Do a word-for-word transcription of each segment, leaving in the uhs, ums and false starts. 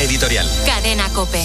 editorial. Cadena COPE.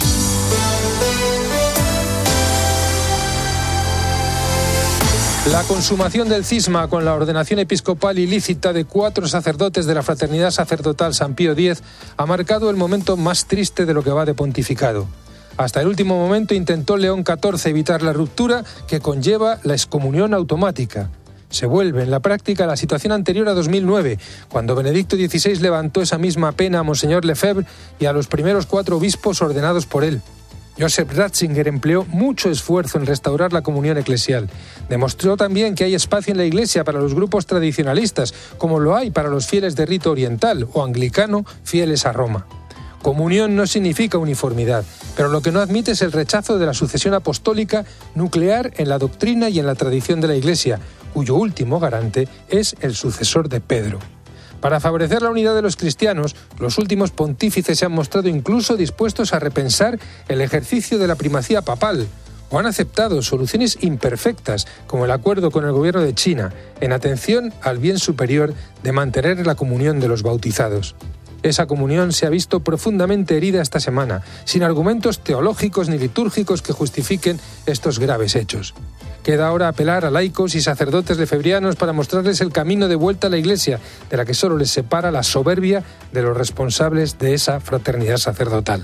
La consumación del cisma con la ordenación episcopal ilícita de cuatro sacerdotes de la Fraternidad Sacerdotal San Pío X ha marcado el momento más triste de lo que va de pontificado. Hasta el último momento intentó León catorce evitar la ruptura que conlleva la excomunión automática. Se vuelve en la práctica la situación anterior a dos mil nueve, cuando Benedicto dieciséis levantó esa misma pena a Monseñor Lefebvre y a los primeros cuatro obispos ordenados por él. Joseph Ratzinger empleó mucho esfuerzo en restaurar la comunión eclesial. Demostró también que hay espacio en la Iglesia para los grupos tradicionalistas, como lo hay para los fieles de rito oriental o anglicano fieles a Roma. Comunión no significa uniformidad, pero lo que no admite es el rechazo de la sucesión apostólica nuclear en la doctrina y en la tradición de la Iglesia, cuyo último garante es el sucesor de Pedro. Para favorecer la unidad de los cristianos, los últimos pontífices se han mostrado incluso dispuestos a repensar el ejercicio de la primacía papal, o han aceptado soluciones imperfectas, como el acuerdo con el gobierno de China, en atención al bien superior de mantener la comunión de los bautizados. Esa comunión se ha visto profundamente herida esta semana, sin argumentos teológicos ni litúrgicos que justifiquen estos graves hechos. Queda ahora apelar a laicos y sacerdotes lefebrianos para mostrarles el camino de vuelta a la Iglesia, de la que solo les separa la soberbia de los responsables de esa fraternidad sacerdotal.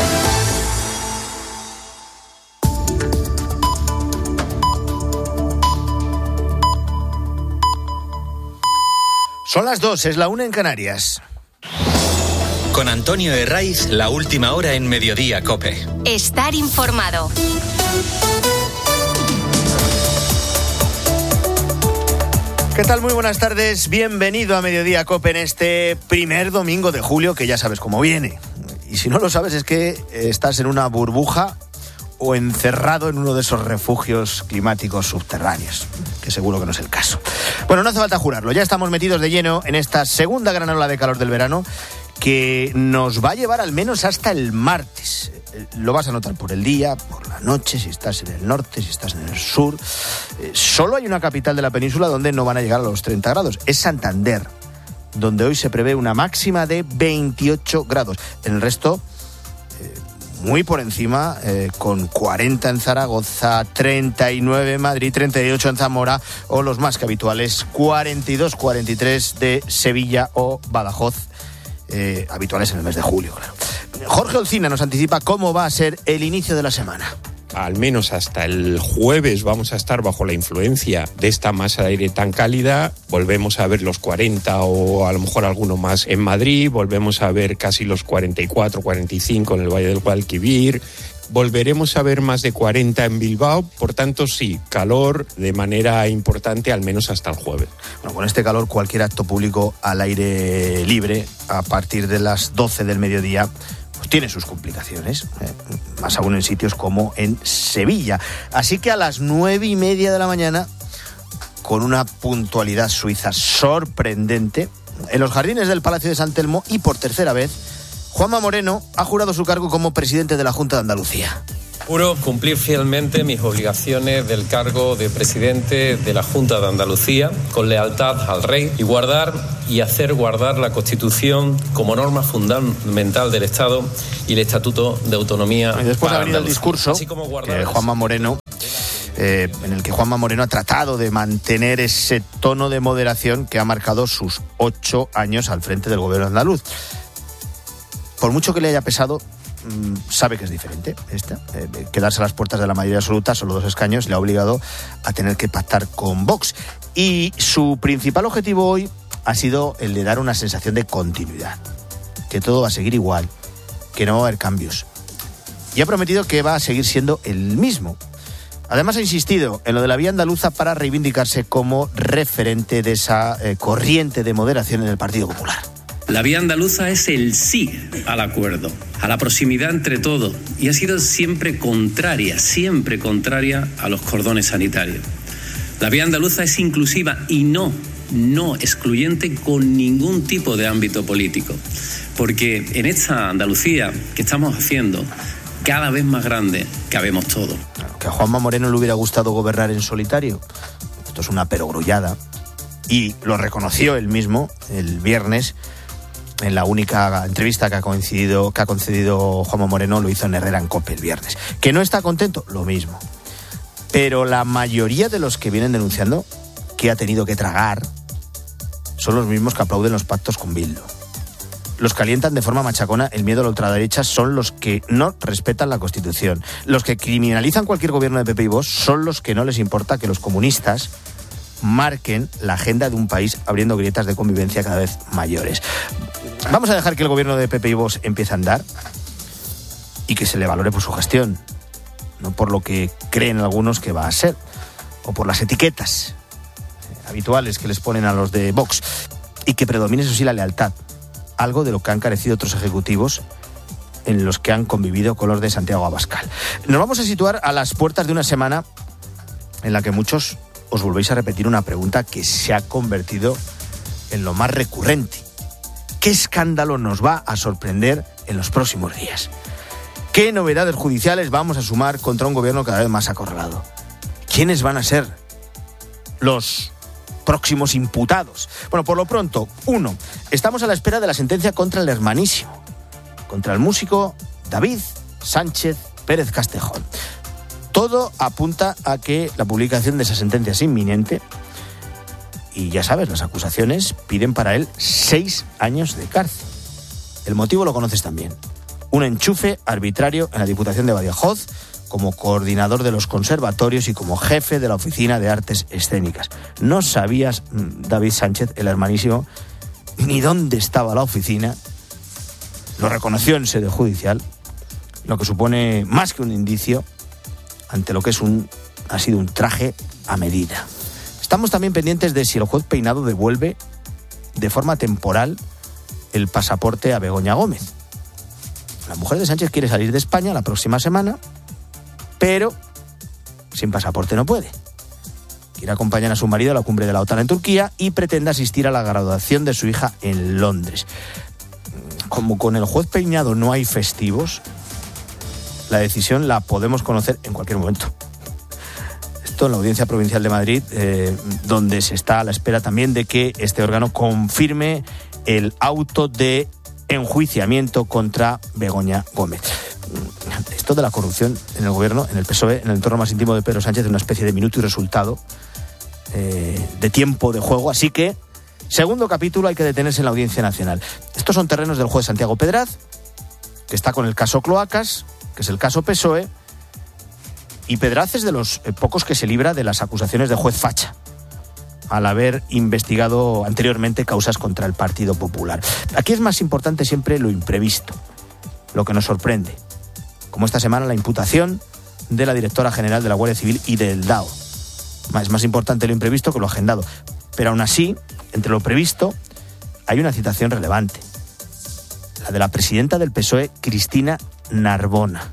Son las dos, es la una en Canarias. Con Antonio Herraiz, la última hora en Mediodía COPE. Estar informado. ¿Qué tal? Muy buenas tardes. Bienvenido a Mediodía COPE en este primer domingo de julio, que ya sabes cómo viene. Y si no lo sabes es que estás en una burbuja o encerrado en uno de esos refugios climáticos subterráneos, que seguro que no es el caso. Bueno, no hace falta jurarlo, ya estamos metidos de lleno en esta segunda gran ola de calor del verano, que nos va a llevar al menos hasta el martes. Lo vas a notar por el día, por la noche, si estás en el norte, si estás en el sur. Eh, solo hay una capital de la península donde no van a llegar a los treinta grados. Es Santander, donde hoy se prevé una máxima de veintiocho grados. En el resto, eh, muy por encima, eh, con cuarenta en Zaragoza, treinta y nueve en Madrid, treinta y ocho en Zamora, o los más que habituales, cuarenta y dos, cuarenta y tres de Sevilla o Badajoz. Eh, habituales en el mes de julio, claro. Jorge Olcina nos anticipa cómo va a ser el inicio de la semana. Al menos hasta el jueves vamos a estar bajo la influencia de esta masa de aire tan cálida. Volvemos a ver los cuarenta o a lo mejor alguno más en Madrid. Volvemos a ver casi los cuarenta y cuatro, cuarenta y cinco en el Valle del Guadalquivir. Volveremos a ver más de cuarenta en Bilbao, por tanto sí, calor de manera importante al menos hasta el jueves. Bueno, con este calor cualquier acto público al aire libre a partir de las doce del mediodía pues tiene sus complicaciones, eh, más aún en sitios como en Sevilla. Así que a las nueve y media de la mañana, con una puntualidad suiza sorprendente, en los jardines del Palacio de San Telmo y por tercera vez, Juanma Moreno ha jurado su cargo como presidente de la Junta de Andalucía. Juro cumplir fielmente mis obligaciones del cargo de presidente de la Junta de Andalucía, con lealtad al rey, y guardar y hacer guardar la Constitución como norma fundamental del Estado y el Estatuto de Autonomía. Y después ha venido el discurso de Juanma Moreno, eh, en el que Juanma Moreno ha tratado de mantener ese tono de moderación que ha marcado sus ocho años al frente del gobierno andaluz. Por mucho que le haya pesado, sabe que es diferente esta. Eh, quedarse a las puertas de la mayoría absoluta, solo dos escaños, le ha obligado a tener que pactar con Vox. Y su principal objetivo hoy ha sido el de dar una sensación de continuidad, que todo va a seguir igual, que no va a haber cambios. Y ha prometido que va a seguir siendo el mismo. Además ha insistido en lo de la vía andaluza para reivindicarse como referente de esa eh, corriente de moderación en el Partido Popular. La vía andaluza es el sí al acuerdo, a la proximidad entre todos, y ha sido siempre contraria, siempre contraria a los cordones sanitarios. La vía andaluza es inclusiva y no, no excluyente con ningún tipo de ámbito político, porque en esta Andalucía que estamos haciendo, cada vez más grande, cabemos todos. Que a Juanma Moreno le hubiera gustado gobernar en solitario. Esto es una perogrullada. Y lo reconoció él mismo el viernes, en la única entrevista que ha coincidido, que ha concedido Juanma Moreno, lo hizo en Herrera en COPE el viernes. ¿Que no está contento? Lo mismo. Pero la mayoría de los que vienen denunciando que ha tenido que tragar son los mismos que aplauden los pactos con Bildu. Los que alientan de forma machacona el miedo a la ultraderecha son los que no respetan la Constitución. Los que criminalizan cualquier gobierno de P P y Vox son los que no les importa que los comunistas marquen la agenda de un país abriendo grietas de convivencia cada vez mayores. Vamos a dejar que el gobierno de P P y Vox empiece a andar y que se le valore por su gestión, no por lo que creen algunos que va a ser, o por las etiquetas habituales que les ponen a los de Vox, y que predomine, eso sí, la lealtad, algo de lo que han carecido otros ejecutivos en los que han convivido con los de Santiago Abascal. Nos vamos a situar a las puertas de una semana en la que muchos os volvéis a repetir una pregunta que se ha convertido en lo más recurrente. ¿Qué escándalo nos va a sorprender en los próximos días? ¿Qué novedades judiciales vamos a sumar contra un gobierno cada vez más acorralado? ¿Quiénes van a ser los próximos imputados? Bueno, por lo pronto, uno, estamos a la espera de la sentencia contra el hermanísimo, contra el músico David Sánchez Pérez Castejón. Todo apunta a que la publicación de esa sentencia es inminente y ya sabes, las acusaciones piden para él seis años de cárcel. El motivo lo conoces también. Un enchufe arbitrario en la Diputación de Badajoz como coordinador de los conservatorios y como jefe de la Oficina de Artes Escénicas. No sabías, David Sánchez, el hermanísimo, ni dónde estaba la oficina. Lo reconoció en sede judicial, lo que supone más que un indicio ante lo que es un ha sido un traje a medida. Estamos también pendientes de si el juez Peinado devuelve de forma temporal el pasaporte a Begoña Gómez. La mujer de Sánchez quiere salir de España la próxima semana, pero sin pasaporte no puede. Quiere acompañar a su marido a la cumbre de la OTAN en Turquía y pretende asistir a la graduación de su hija en Londres. Como con el juez Peinado no hay festivos, la decisión la podemos conocer en cualquier momento. Esto en la Audiencia Provincial de Madrid, eh, donde se está a la espera también de que este órgano confirme el auto de enjuiciamiento contra Begoña Gómez. Esto de la corrupción en el gobierno, en el P S O E, en el entorno más íntimo de Pedro Sánchez, es una especie de minuto y resultado, eh, de tiempo de juego. Así que, segundo capítulo, hay que detenerse en la Audiencia Nacional. Estos son terrenos del juez Santiago Pedraz, que está con el caso Cloacas, que es el caso P S O E, y Pedraz es de los pocos que se libra de las acusaciones de juez Facha, al haber investigado anteriormente causas contra el Partido Popular. Aquí es más importante siempre lo imprevisto, lo que nos sorprende, como esta semana la imputación de la directora general de la Guardia Civil y del D A O. Es más importante lo imprevisto que lo agendado, pero aún así, entre lo previsto, hay una citación relevante, la de la presidenta del P S O E, Cristina Narbona.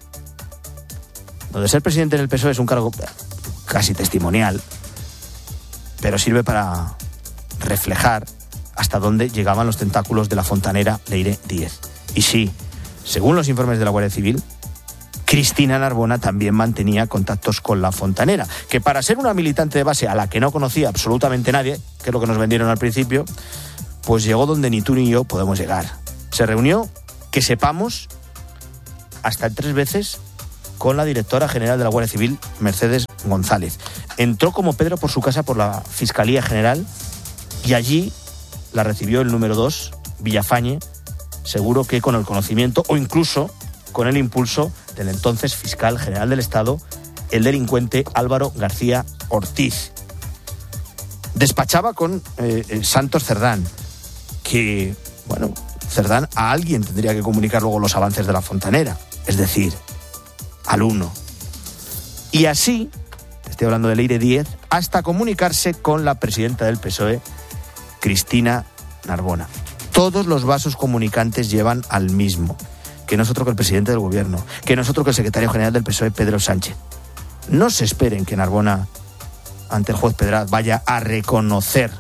Lo de ser presidente del P S O E es un cargo casi testimonial, pero sirve para reflejar hasta dónde llegaban los tentáculos de la fontanera Leire Díez. Y sí, según los informes de la Guardia Civil, Cristina Narbona también mantenía contactos con la fontanera, que para ser una militante de base a la que no conocía absolutamente nadie, que es lo que nos vendieron al principio, pues llegó donde ni tú ni yo podemos llegar. Se reunió, que sepamos, hasta tres veces con la directora general de la Guardia Civil, Mercedes González. Entró como Pedro por su casa por la Fiscalía General y allí la recibió el número dos, Villafañe, seguro que con el conocimiento o incluso con el impulso del entonces fiscal general del Estado, el delincuente Álvaro García Ortiz. Despachaba con eh, Santos Cerdán, que, bueno, Cerdán a alguien tendría que comunicar luego los avances de la fontanera, es decir, al uno. Y así, estoy hablando de Leire Díez, hasta comunicarse con la presidenta del P S O E, Cristina Narbona. Todos los vasos comunicantes llevan al mismo, que no es otro que el presidente del gobierno, que no es otro que el secretario general del P S O E, Pedro Sánchez. No se esperen que Narbona, ante el juez Pedraz, vaya a reconocer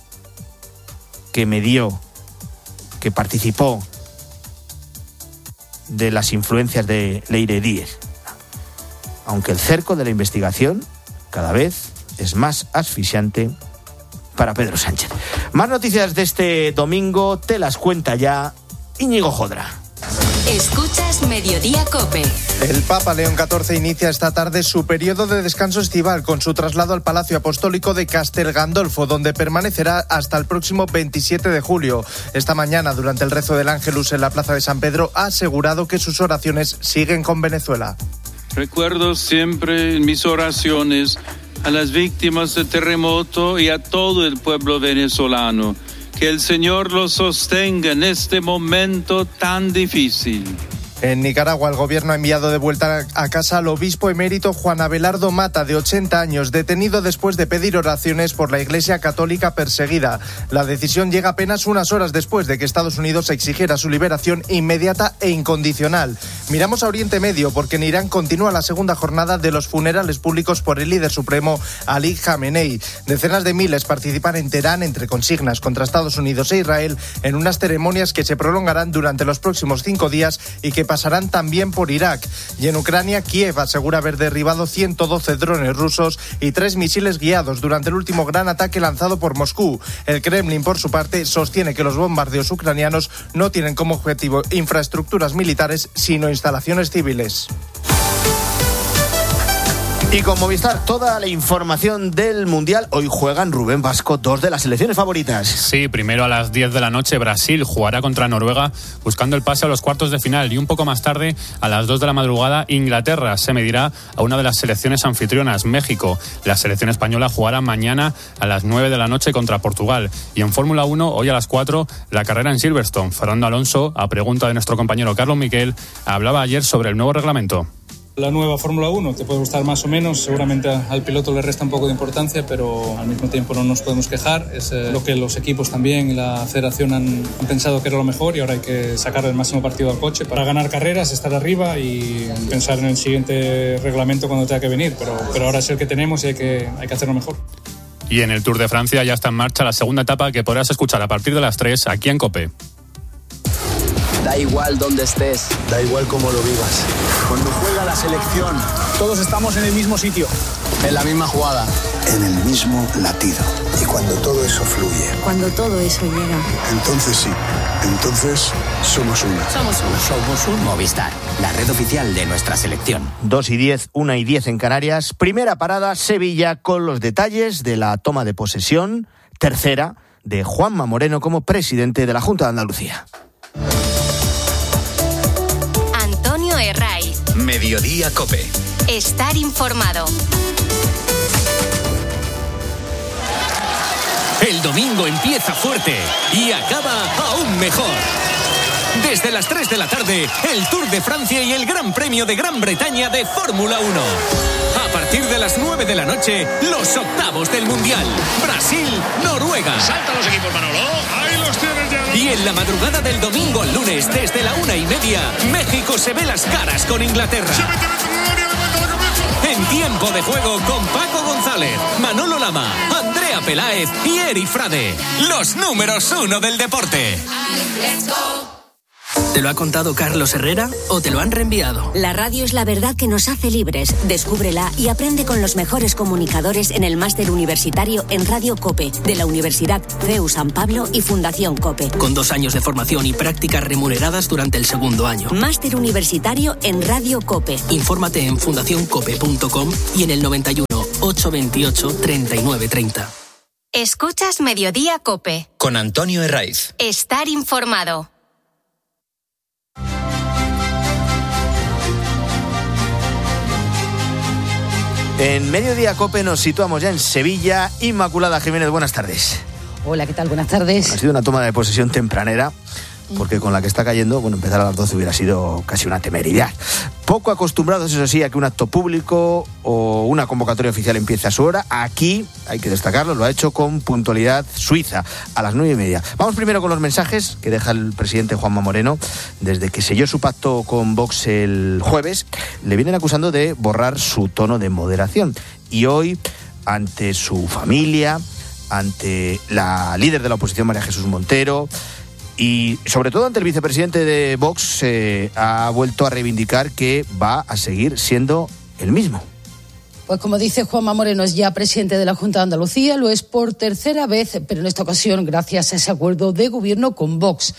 que medió, que participó de las influencias de Leire Díez. Aunque el cerco de la investigación cada vez es más asfixiante para Pedro Sánchez. Más noticias de este domingo te las cuenta ya Íñigo Jodra. Escuchas Mediodía COPE. El Papa León catorce inicia esta tarde su periodo de descanso estival con su traslado al Palacio Apostólico de Castel Gandolfo, donde permanecerá hasta el próximo veintisiete de julio. Esta mañana, durante el rezo del Ángelus en la Plaza de San Pedro, ha asegurado que sus oraciones siguen con Venezuela. Recuerdo siempre en mis oraciones a las víctimas del terremoto y a todo el pueblo venezolano. Que el Señor los sostenga en este momento tan difícil. En Nicaragua, el gobierno ha enviado de vuelta a casa al obispo emérito Juan Abelardo Mata, de ochenta años, detenido después de pedir oraciones por la Iglesia Católica perseguida. La decisión llega apenas unas horas después de que Estados Unidos exigiera su liberación inmediata e incondicional. Miramos a Oriente Medio, porque en Irán continúa la segunda jornada de los funerales públicos por el líder supremo Ali Khamenei. Decenas de miles participan en Teherán entre consignas contra Estados Unidos e Israel en unas ceremonias que se prolongarán durante los próximos cinco días y que pasarán también por Irak. Y en Ucrania, Kiev asegura haber derribado ciento doce drones rusos y tres misiles guiados durante el último gran ataque lanzado por Moscú. El Kremlin, por su parte, sostiene que los bombardeos ucranianos no tienen como objetivo infraestructuras militares, sino instalaciones civiles. Y con Movistar, toda la información del Mundial. Hoy juegan, Rubén Vasco, dos de las selecciones favoritas. Sí, primero a las diez de la noche Brasil jugará contra Noruega buscando el pase a los cuartos de final, y un poco más tarde, a las dos de la madrugada, Inglaterra se medirá a una de las selecciones anfitrionas, México. La selección española jugará mañana a las nueve de la noche contra Portugal. Y en Fórmula uno, hoy a las cuatro, la carrera en Silverstone. Fernando Alonso, a pregunta de nuestro compañero Carlos Miquel, hablaba ayer sobre el nuevo reglamento. La nueva Fórmula uno te puede gustar más o menos, seguramente al piloto le resta un poco de importancia, pero al mismo tiempo no nos podemos quejar. Es eh, lo que los equipos también y la federación han, han pensado que era lo mejor, y ahora hay que sacar el máximo partido al coche para ganar carreras, estar arriba y pensar en el siguiente reglamento cuando tenga que venir, pero, pero ahora es el que tenemos y hay que, hay que hacerlo mejor. Y en el Tour de Francia ya está en marcha la segunda etapa, que podrás escuchar a partir de las tres aquí en COPE. Da igual dónde estés, da igual cómo lo vivas. Cuando juega la selección, todos estamos en el mismo sitio, en la misma jugada, en el mismo latido. Y cuando todo eso fluye, cuando todo eso llega, entonces sí, entonces somos uno. Somos uno. Somos un Movistar, la red oficial de nuestra selección. Dos y diez, una y diez en Canarias. Primera parada, Sevilla, con los detalles de la toma de posesión. Tercera, de Juanma Moreno como presidente de la Junta de Andalucía. Herraiz. Mediodía COPE. Estar informado. El domingo empieza fuerte y acaba aún mejor. Desde las tres de la tarde, el Tour de Francia y el Gran Premio de Gran Bretaña de Fórmula uno. A partir de las nueve de la noche, los octavos del Mundial. Brasil-Noruega. Saltan los equipos, Manolo. Ahí los tienes ya. Y en la madrugada del domingo al lunes, desde la una y media, México se ve las caras con Inglaterra. Se mete dentro del área, levanta la cabeza. En tiempo de juego con Paco González, Manolo Lama, Andrea Peláez y Eri Frade. Los números uno del deporte. Let's go. ¿Te lo ha contado Carlos Herrera o te lo han reenviado? La radio es la verdad que nos hace libres. Descúbrela y aprende con los mejores comunicadores en el máster universitario en Radio COPE de la Universidad C E U San Pablo y Fundación COPE. Con dos años de formación y prácticas remuneradas durante el segundo año. Máster universitario en Radio COPE. Infórmate en fundación cope punto com y en el noventa y uno, ochocientos veintiocho, treinta y nueve treinta. Escuchas Mediodía COPE. Con Antonio Herraiz. Estar informado. En Mediodía COPE nos situamos ya en Sevilla. Inmaculada Jiménez, buenas tardes. Hola, ¿qué tal? Buenas tardes. Bueno, ha sido una toma de posesión tempranera, porque con la que está cayendo, bueno, empezar a las doce hubiera sido casi una temeridad. Poco acostumbrados, eso sí, a que un acto público o una convocatoria oficial empiece a su hora. Aquí, hay que destacarlo, lo ha hecho con puntualidad suiza, a las nueve y media. Vamos primero con los mensajes que deja el presidente Juanma Moreno. Desde que selló su pacto con Vox el jueves, le vienen acusando de borrar su tono de moderación. Y hoy, ante su familia, ante la líder de la oposición, María Jesús Montero, y sobre todo ante el vicepresidente de Vox, eh, ha vuelto a reivindicar que va a seguir siendo el mismo. Pues como dice Juanma Moreno, es ya presidente de la Junta de Andalucía, lo es por tercera vez, pero en esta ocasión gracias a ese acuerdo de gobierno con Vox.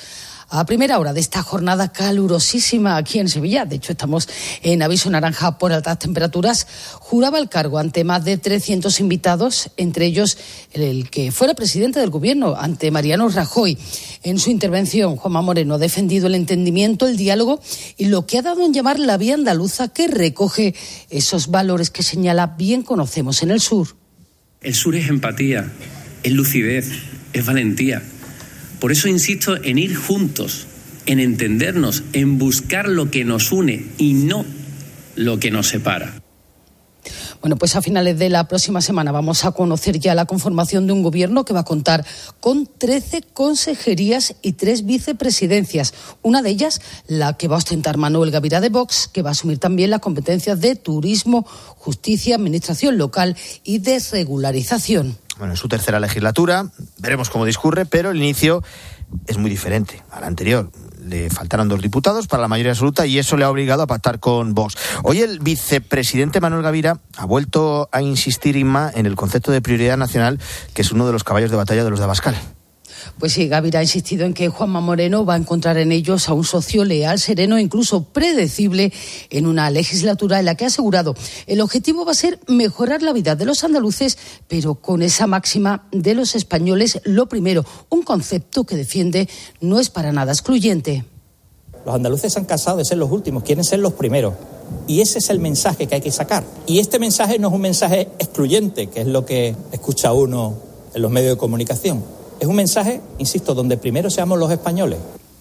A primera hora de esta jornada calurosísima aquí en Sevilla, de hecho estamos en aviso naranja por altas temperaturas, juraba el cargo ante más de trescientos invitados, entre ellos el que fuera presidente del gobierno, ante Mariano Rajoy. En su intervención, Juanma Moreno ha defendido el entendimiento, el diálogo y lo que ha dado en llamar la vía andaluza, que recoge esos valores que señala bien conocemos en el sur. El sur es empatía, es lucidez, es valentía. Por eso insisto en ir juntos, en entendernos, en buscar lo que nos une y no lo que nos separa. Bueno, pues a finales de la próxima semana vamos a conocer ya la conformación de un gobierno que va a contar con trece consejerías y tres vicepresidencias. Una de ellas, la que va a ostentar Manuel Gavira de Vox, que va a asumir también las competencias de turismo, justicia, administración local y desregularización. Bueno, en su tercera legislatura, veremos cómo discurre, pero el inicio es muy diferente al anterior. Le faltaron dos diputados para la mayoría absoluta y eso le ha obligado a pactar con Vox. Hoy el vicepresidente Manuel Gavira ha vuelto a insistir, Inma, en el concepto de prioridad nacional, que es uno de los caballos de batalla de los de Abascal. Pues sí, Gavira ha insistido en que Juanma Moreno va a encontrar en ellos a un socio leal, sereno e incluso predecible en una legislatura en la que ha asegurado el objetivo va a ser mejorar la vida de los andaluces, pero con esa máxima de los españoles lo primero, un concepto que defiende no es para nada excluyente. Los andaluces se han cansado de ser los últimos, quieren ser los primeros. Y ese es el mensaje que hay que sacar. Y este mensaje no es un mensaje excluyente, que es lo que escucha uno en los medios de comunicación. Es un mensaje, insisto, donde primero seamos los españoles.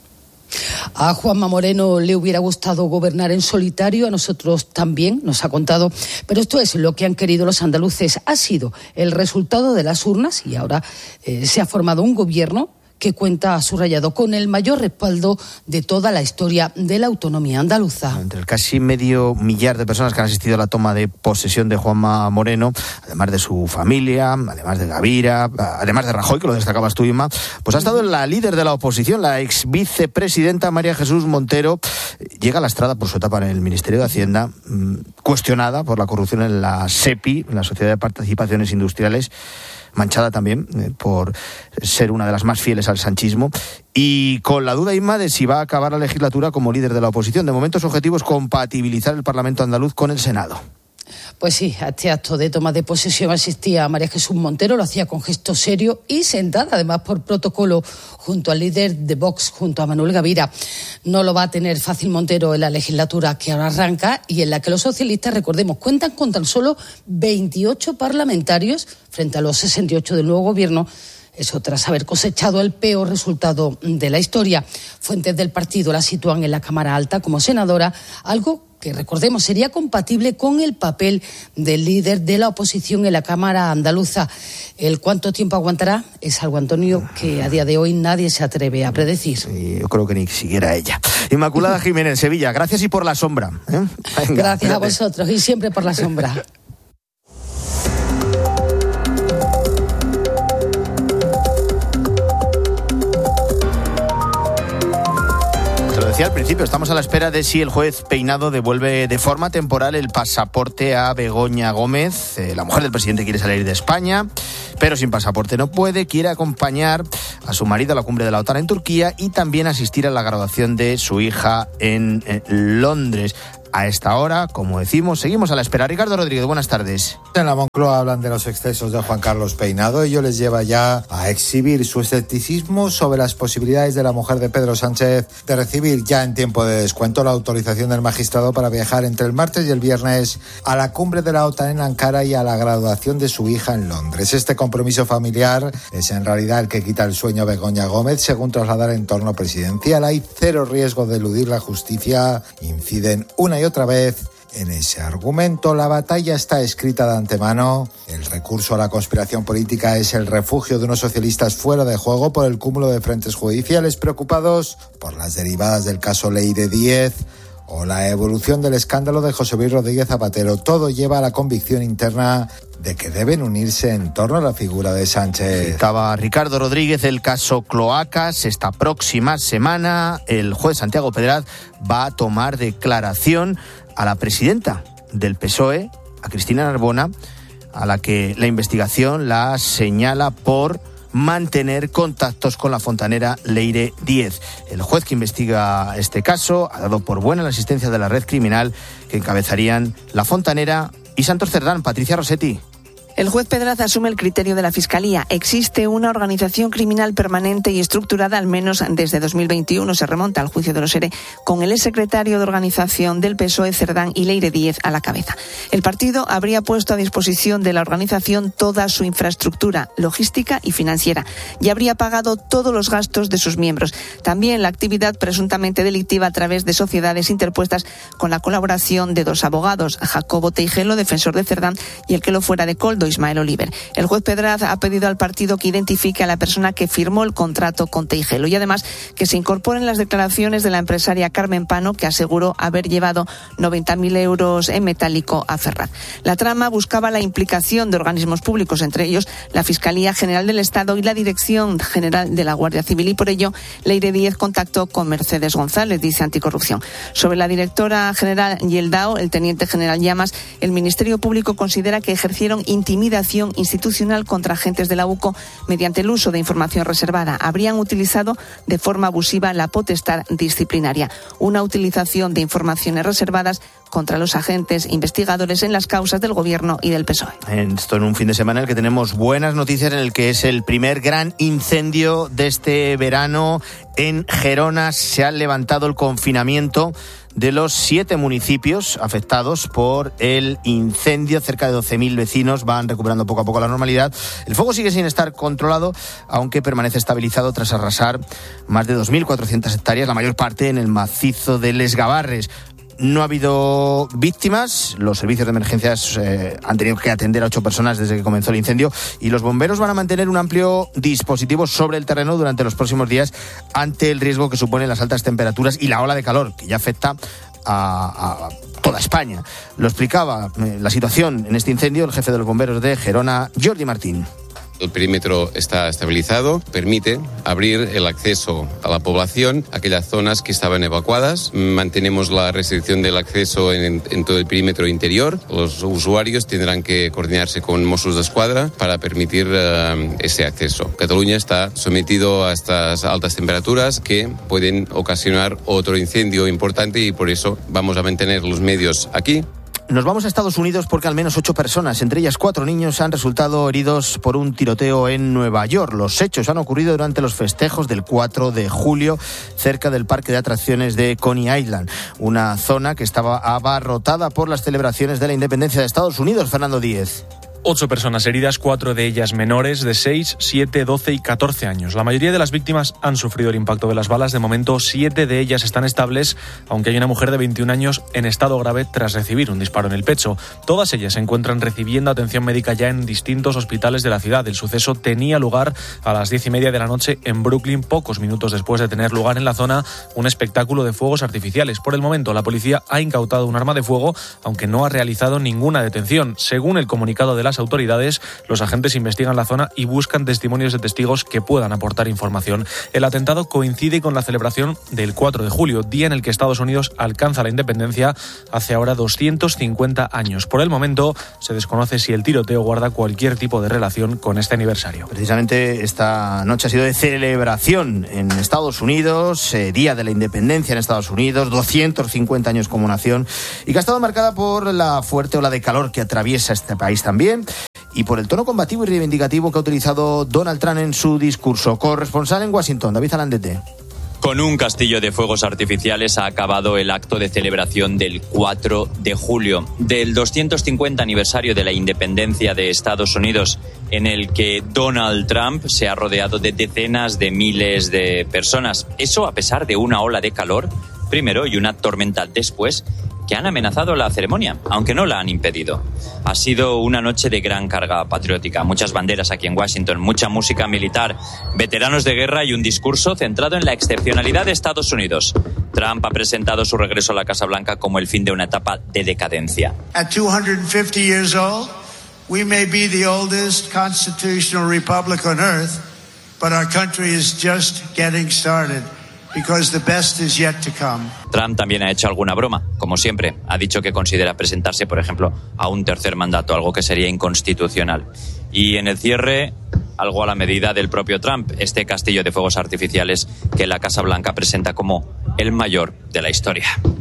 A Juanma Moreno le hubiera gustado gobernar en solitario, a nosotros también, nos ha contado, pero esto es lo que han querido los andaluces. Ha sido el resultado de las urnas y ahora eh, se ha formado un gobierno que cuenta, ha subrayado, con el mayor respaldo de toda la historia de la autonomía andaluza. Entre el casi medio millar de personas que han asistido a la toma de posesión de Juanma Moreno, además de su familia, además de Gavira, además de Rajoy, que lo destacabas tú, Inma, pues ha estado la líder de la oposición, la ex vicepresidenta María Jesús Montero. Llega lastrada por su etapa en el Ministerio de Hacienda, cuestionada por la corrupción en la SEPI, en la Sociedad de Participaciones Industriales, manchada también eh, por ser una de las más fieles al sanchismo, y con la duda, Inma, de si va a acabar la legislatura como líder de la oposición. De momento su objetivo es compatibilizar el Parlamento andaluz con el Senado. Pues sí, a este acto de toma de posesión asistía María Jesús Montero, lo hacía con gesto serio y sentada, además por protocolo, junto al líder de Vox, junto a Manuel Gavira. No lo va a tener fácil Montero en la legislatura que ahora arranca y en la que los socialistas, recordemos, cuentan con tan solo veintiocho parlamentarios frente a los sesenta y ocho del nuevo gobierno. Eso tras haber cosechado el peor resultado de la historia. Fuentes del partido la sitúan en la Cámara Alta como senadora, algo que, recordemos, sería compatible con el papel del líder de la oposición en la Cámara andaluza. El cuánto tiempo aguantará es algo, Antonio, que a día de hoy nadie se atreve a predecir. Sí, yo creo que ni siquiera ella. Inmaculada Jiménez, Sevilla, gracias y por la sombra. ¿eh? Venga, gracias espérate. a vosotros y siempre por la sombra. Al principio, estamos a la espera de si el juez Peinado devuelve de forma temporal el pasaporte a Begoña Gómez. Eh, la mujer del presidente quiere salir de España, pero sin pasaporte no puede. Quiere acompañar a su marido a la cumbre de la OTAN en Turquía y también asistir a la graduación de su hija en, en Londres. A esta hora, como decimos, seguimos a la espera. Ricardo Rodríguez, buenas tardes. En la Moncloa hablan de los excesos de Juan Carlos Peinado. Ello les lleva ya a exhibir su escepticismo sobre las posibilidades de la mujer de Pedro Sánchez de recibir ya en tiempo de descuento la autorización del magistrado para viajar entre el martes y el viernes a la cumbre de la OTAN en Ankara y a la graduación de su hija en Londres. Este compromiso familiar es en realidad el que quita el sueño a Begoña Gómez, según trasladar el entorno presidencial. Hay cero riesgo de eludir la justicia, inciden una y otra vez en ese argumento. La batalla está escrita de antemano. El recurso a la conspiración política es el refugio de unos socialistas fuera de juego por el cúmulo de frentes judiciales preocupados por las derivadas del caso Leire Díez o la evolución del escándalo de José Luis Rodríguez Zapatero. Todo lleva a la convicción interna de que deben unirse en torno a la figura de Sánchez. Citaba Ricardo Rodríguez el caso Cloacas. Esta próxima semana el juez Santiago Pedraz va a tomar declaración a la presidenta del P S O E, a Cristina Narbona, a la que la investigación la señala por mantener contactos con la fontanera Leire Díez. El juez que investiga este caso ha dado por buena la existencia de la red criminal que encabezarían la fontanera y Santos Cerdán. Patricia Rossetti. El juez Pedraza asume el criterio de la Fiscalía. Existe una organización criminal permanente y estructurada, al menos desde dos mil veintiuno, se remonta al juicio de los ERE, con el exsecretario de organización del P S O E, Cerdán, y Leire Díez a la cabeza. El partido habría puesto a disposición de la organización toda su infraestructura logística y financiera y habría pagado todos los gastos de sus miembros. También la actividad presuntamente delictiva a través de sociedades interpuestas con la colaboración de dos abogados, Jacobo Teijelo, defensor de Cerdán, y el que lo fuera de Coldo, Ismael Oliver. El juez Pedraza ha pedido al partido que identifique a la persona que firmó el contrato con Teijelo y además que se incorporen las declaraciones de la empresaria Carmen Pano, que aseguró haber llevado noventa mil euros en metálico a Ferraz. La trama buscaba la implicación de organismos públicos, entre ellos la Fiscalía General del Estado y la Dirección General de la Guardia Civil, y por ello Leire Díez contactó con Mercedes González, dice Anticorrupción. Sobre la directora general Yeldao, el teniente general Llamas, el Ministerio Público considera que ejercieron intimidación institucional contra agentes de la U C O mediante el uso de información reservada. Habrían utilizado de forma abusiva la potestad disciplinaria. Una utilización de informaciones reservadas contra los agentes investigadores en las causas del Gobierno y del P S O E. Esto en un fin de semana en el que tenemos buenas noticias, en el que es el primer gran incendio de este verano en Gerona. Se ha levantado el confinamiento de los siete municipios afectados por el incendio. Cerca de doce mil vecinos van recuperando poco a poco la normalidad. El fuego sigue sin estar controlado, aunque permanece estabilizado tras arrasar más de dos mil cuatrocientas hectáreas, la mayor parte en el macizo de Les Gavarres. No ha habido víctimas. Los servicios de emergencias eh, han tenido que atender a ocho personas desde que comenzó el incendio, y los bomberos van a mantener un amplio dispositivo sobre el terreno durante los próximos días ante el riesgo que suponen las altas temperaturas y la ola de calor que ya afecta a, a toda España. Lo explicaba eh, la situación en este incendio el jefe de los bomberos de Gerona, Jordi Martín. El perímetro está estabilizado, permite abrir el acceso a la población, a aquellas zonas que estaban evacuadas. Mantenemos la restricción del acceso en, en todo el perímetro interior. Los usuarios tendrán que coordinarse con Mossos d'Esquadra para permitir uh, ese acceso. Cataluña está sometido a estas altas temperaturas que pueden ocasionar otro incendio importante, y por eso vamos a mantener los medios aquí. Nos vamos a Estados Unidos porque al menos ocho personas, entre ellas cuatro niños, han resultado heridos por un tiroteo en Nueva York. Los hechos han ocurrido durante los festejos del cuatro de julio cerca del parque de atracciones de Coney Island, una zona que estaba abarrotada por las celebraciones de la independencia de Estados Unidos. Fernando Díez. Ocho personas heridas, cuatro de ellas menores de seis, siete, doce y catorce años. La mayoría de las víctimas han sufrido el impacto de las balas. De momento, siete de ellas están estables, aunque hay una mujer de veintiún años en estado grave tras recibir un disparo en el pecho. Todas ellas se encuentran recibiendo atención médica ya en distintos hospitales de la ciudad. El suceso tenía lugar a las diez y media de la noche en Brooklyn, pocos minutos después de tener lugar en la zona un espectáculo de fuegos artificiales. Por el momento, la policía ha incautado un arma de fuego, aunque no ha realizado ninguna detención. Según el comunicado de la las autoridades, los agentes investigan la zona y buscan testimonios de testigos que puedan aportar información. El atentado coincide con la celebración del cuatro de julio, día en el que Estados Unidos alcanza la independencia hace ahora doscientos cincuenta años. Por el momento, se desconoce si el tiroteo guarda cualquier tipo de relación con este aniversario. Precisamente esta noche ha sido de celebración en Estados Unidos, eh, Día de la Independencia en Estados Unidos, doscientos cincuenta años como nación, y que ha estado marcada por la fuerte ola de calor que atraviesa este país también, y por el tono combativo y reivindicativo que ha utilizado Donald Trump en su discurso. Corresponsal en Washington, David Alandete. Con un castillo de fuegos artificiales ha acabado el acto de celebración del cuatro de julio, del doscientos cincuenta aniversario de la independencia de Estados Unidos, en el que Donald Trump se ha rodeado de decenas de miles de personas. Eso a pesar de una ola de calor, primero, y una tormenta después, que han amenazado la ceremonia, aunque no la han impedido. Ha sido una noche de gran carga patriótica, muchas banderas aquí en Washington, mucha música militar, veteranos de guerra y un discurso centrado en la excepcionalidad de Estados Unidos. Trump ha presentado su regreso a la Casa Blanca como el fin de una etapa de decadencia. At two hundred fifty years old, we may be the oldest constitutional republic on earth, but our country is just getting started. Because the best is yet to come. Trump también ha hecho alguna broma, como siempre. Ha dicho que considera presentarse, por ejemplo, a un tercer mandato, algo que sería inconstitucional. Y en el cierre, algo a la medida del propio Trump, este castillo de fuegos artificiales que la Casa Blanca presenta como el mayor de la historia.